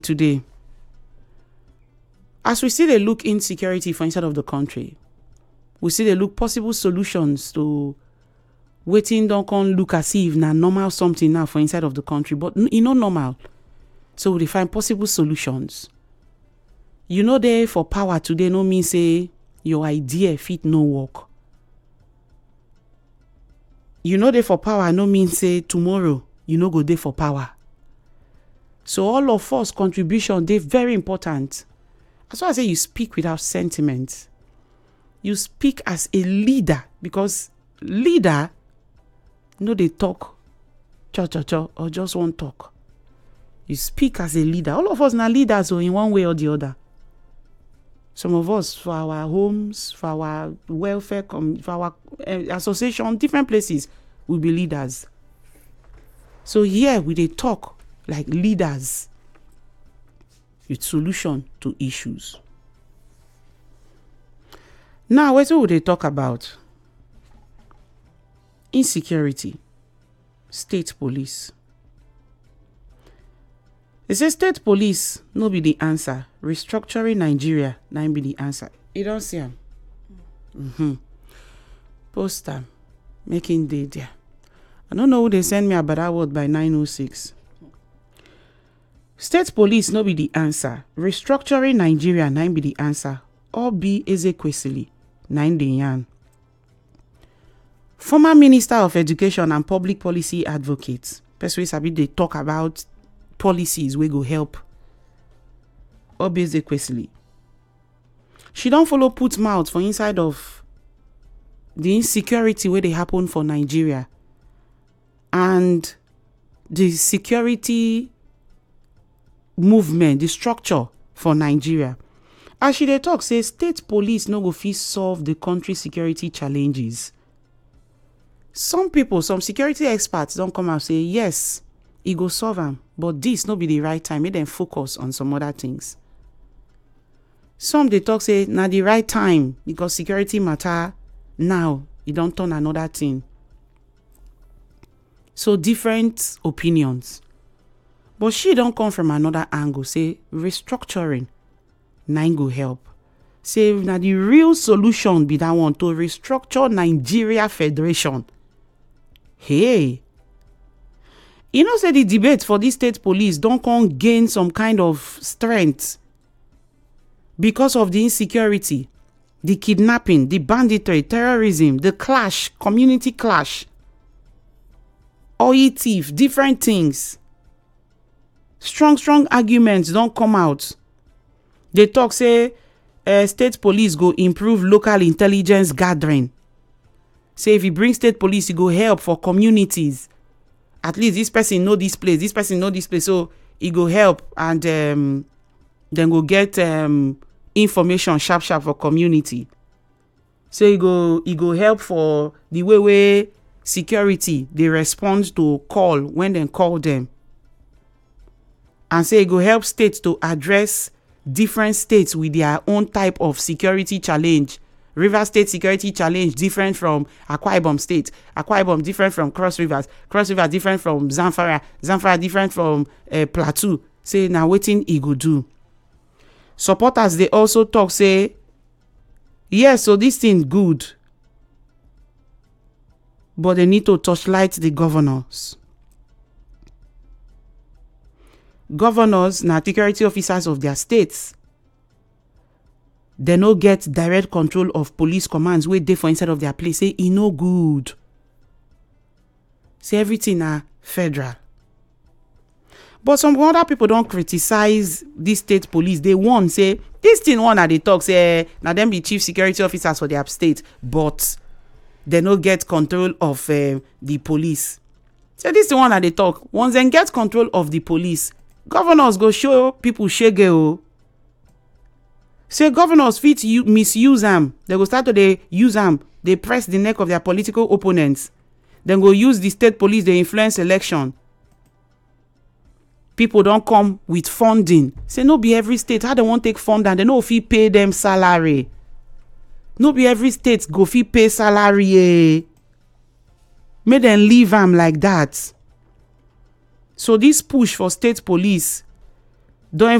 today, as we see they look insecurity for inside of the country, we see they look possible solutions to waiting don't come look as if na normal something now for inside of the country, but normal. So we find possible solutions. There for power today no mean say your idea fit no work. There for power no mean say tomorrow go there for power. So all of us contribution, they very important. That's why I say you speak without sentiment. You speak as a leader, because leader, they talk, or just won't talk. You speak as a leader. All of us are leaders in one way or the other. Some of us, for our homes, for our welfare, for our association, different places, will be leaders. So here they talk like leaders with solution to issues. Now, what would they talk about? Insecurity, state police. They say state police no be the answer. Restructuring Nigeria na be the answer. You don't see them. Poster making day there. I don't know who they send me about that word by 9:06. State police no be the answer. Restructuring Nigeria na be the answer. Obi Ezekwesili na the yarn. Former Minister of Education and Public Policy Advocate. Person sabi they talk about policies we go help. Obi Ezekwesili. She don't follow put mouth for inside of the insecurity where they happen for Nigeria and the security movement, the structure for Nigeria. As she dey talk, say state police no go fit solve the country security challenges. Some people, some security experts don't come and say, yes, it go solve them, but this no be the right time. Make them focus on some other things. Some they talk say, na the right time because security matter now. It don't turn another thing. So different opinions. But she don't come from another angle. Say restructuring, nine go help. Say now the real solution be that one to restructure Nigeria Federation. Hey, say the debate for this state police don't come gain some kind of strength because of the insecurity, the kidnapping, the banditry, terrorism, the clash, community clash, oil thief, different things. Strong arguments don't come out. They talk say state police go improve local intelligence gathering. Say if you bring state police, it go help for communities. At least this person know this place, so it go help and then go get information sharp for community. So it go help for the way security they respond to call when they call them. And say it go help states to address different states with their own type of security challenge. River State security challenge different from Akwa Ibom State. Akwa Ibom different from Cross Rivers. Cross Rivers different from Zamfara. Zamfara different from Plateau. Say now waiting he go do. Supporters they also talk say, yes, so this thing good, but they need to touchlight the governors. Governors na security officers of their states. They no get direct control of police commands wey dey for inside of their place. Say no good. Say everything na federal. But some other people don't criticize this state police. They want say this thing one that they talk say now them be chief security officers for their state, but they no get control of the police. So this is the one that they talk. Once they get control of the police, governors go show people shege o. Say governors fit misuse them. They go start to they use them. They press the neck of their political opponents. Then go use the state police. They influence election. People don't come with funding. Say no be every state. How they want take fund and they no fit pay them salary. No be every state go fit pay salary. Make them leave them like that. So this push for state police don